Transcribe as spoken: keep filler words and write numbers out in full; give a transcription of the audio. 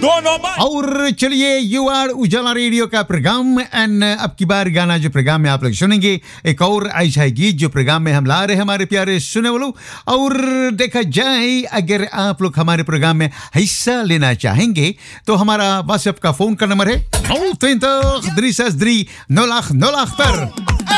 दोनों भाई। और चलिए यू आर उजाला रेडियो का प्रोग्राम एंड अब की बार गाना जो प्रोग्राम में आप लोग सुनेंगे एक और ऐसा है गीत जो प्रोग्राम में हम ला रहे हैं हमारे प्यारे सुने वालों। और देखा जाए अगर आप लोग हमारे प्रोग्राम में हिस्सा लेना चाहेंगे तो हमारा व्हाट्सएप का फोन का नंबर है नौ तीन दरी नौ लाख नौ लाख पर